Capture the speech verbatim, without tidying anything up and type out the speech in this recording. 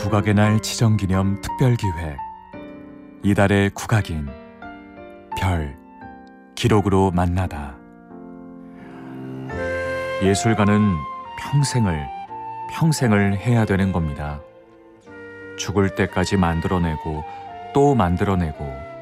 국악의 날 지정기념 특별기획 이달의 국악인 별 기록으로 만나다. 예술가는 평생을 평생을 해야 되는 겁니다. 죽을 때까지 만들어내고 또 만들어내고